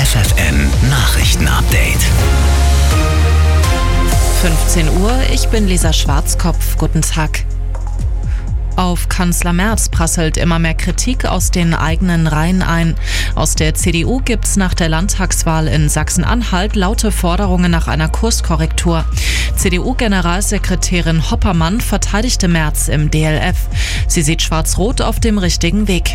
FFN Nachrichten-Update. 15 Uhr, ich bin Lisa Schwarzkopf. Guten Tag. Auf Kanzler Merz prasselt immer mehr Kritik aus den eigenen Reihen ein. Aus der CDU gibt's nach der Landtagswahl in Sachsen-Anhalt laute Forderungen nach einer Kurskorrektur. CDU-Generalsekretärin Hoppermann verteidigte Merz im DLF. Sie sieht Schwarz-Rot auf dem richtigen Weg.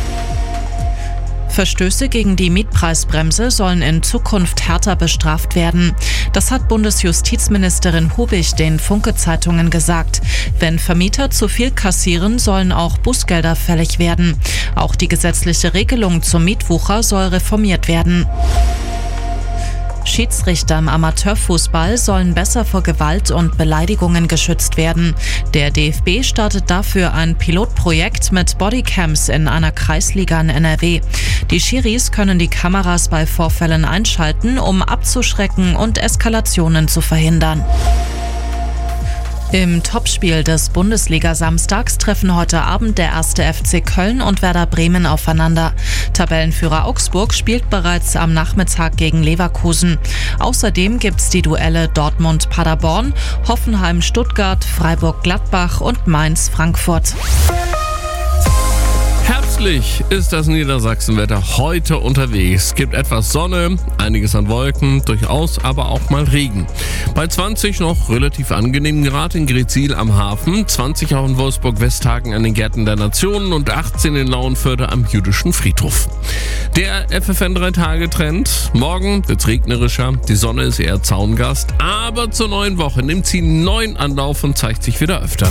Verstöße gegen die Mietpreisbremse sollen in Zukunft härter bestraft werden. Das hat Bundesjustizministerin Hubig den Funke-Zeitungen gesagt. Wenn Vermieter zu viel kassieren, sollen auch Bußgelder fällig werden. Auch die gesetzliche Regelung zum Mietwucher soll reformiert werden. Schiedsrichter im Amateurfußball sollen besser vor Gewalt und Beleidigungen geschützt werden. Der DFB startet dafür ein Pilotprojekt mit Bodycams in einer Kreisliga in NRW. Die Schiris können die Kameras bei Vorfällen einschalten, um abzuschrecken und Eskalationen zu verhindern. Im Topspiel des Bundesliga-Samstags treffen heute Abend der 1. FC Köln und Werder Bremen aufeinander. Tabellenführer Augsburg spielt bereits am Nachmittag gegen Leverkusen. Außerdem gibt's die Duelle Dortmund-Paderborn, Hoffenheim-Stuttgart, Freiburg-Gladbach und Mainz-Frankfurt. Herbstlich ist das Niedersachsenwetter heute unterwegs. Es gibt etwas Sonne, einiges an Wolken, durchaus aber auch mal Regen. Bei 20 noch relativ angenehmen Grad in Gretzil am Hafen, 20 auch in Wolfsburg-Westhagen an den Gärten der Nationen und 18 in Lauenförde am Jüdischen Friedhof. Der FFN 3-Tage-Trend. Morgen wird's regnerischer, die Sonne ist eher Zaungast, aber zur neuen Woche nimmt sie einen neuen Anlauf und zeigt sich wieder öfter.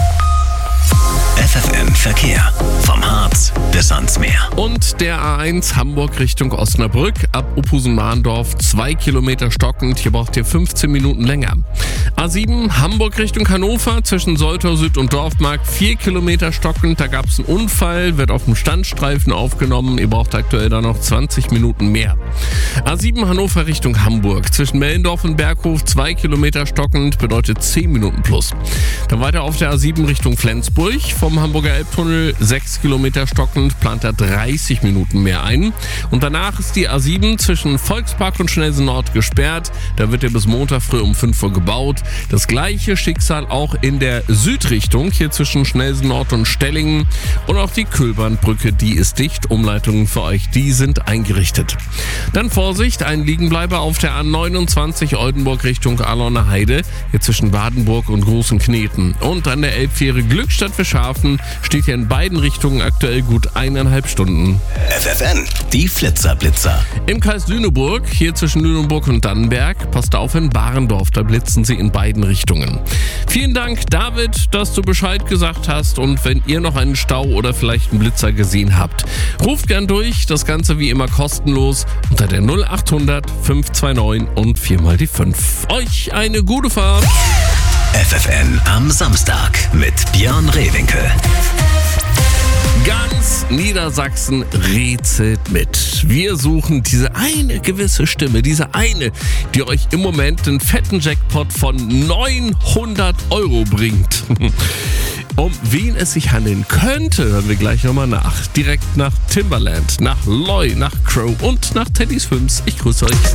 FFN Verkehr. Vom Harz bis ans Meer. Und der A1 Hamburg Richtung Osnabrück ab Uphusen-Mahndorf 2 Kilometer stockend. Hier braucht ihr 15 Minuten länger. A7 Hamburg Richtung Hannover zwischen Soltau Süd und Dorfmark 4 Kilometer stockend. Da gab es einen Unfall, wird auf dem Standstreifen aufgenommen. Ihr braucht aktuell da noch 20 Minuten mehr. A7 Hannover Richtung Hamburg zwischen Mellendorf und Berghof 2 Kilometer stockend, bedeutet 10 Minuten plus. Dann weiter auf der A7 Richtung Flensburg. Vom Hamburger Elbtunnel 6 Kilometer stockend, plant er 30 Minuten mehr ein. Und danach ist die A7 zwischen Volkspark und Schnellsen Nord gesperrt. Da wird er bis Montag früh um 5 Uhr gebaut. Das gleiche Schicksal auch in der Südrichtung, hier zwischen Schnellsen Nord und Stellingen. Und auch die Kühlbahnbrücke, die ist dicht. Umleitungen für euch, die sind eingerichtet. Dann Vorsicht, ein Liegenbleiber auf der A29 Oldenburg Richtung Alorner Heide, hier zwischen Badenburg und Großen Kneten. Und an der Elbfähre Glückstadt für Schafen steht hier in beiden Richtungen aktuell gut 1,5 Stunden. FFN, die Flitzer-Blitzer. Im Kreis Lüneburg, hier zwischen Lüneburg und Dannenberg, passt auf in Barendorf, da blitzen sie in beiden Richtungen. Vielen Dank, David, dass du Bescheid gesagt hast, und wenn ihr noch einen Stau oder vielleicht einen Blitzer gesehen habt, ruft gern durch, das Ganze wie immer kostenlos unter der 0800 529 und 4 mal die 5. Euch eine gute Fahrt. FFN am Samstag mit Björn Rehwinkel. Ganz Niedersachsen rätselt mit. Wir suchen diese eine gewisse Stimme, diese eine, die euch im Moment einen fetten Jackpot von 900 € bringt. Um wen es sich handeln könnte, hören wir gleich nochmal nach. Direkt nach Timbaland, nach Loy, nach Crow und nach Teddy's Films. Ich grüße euch.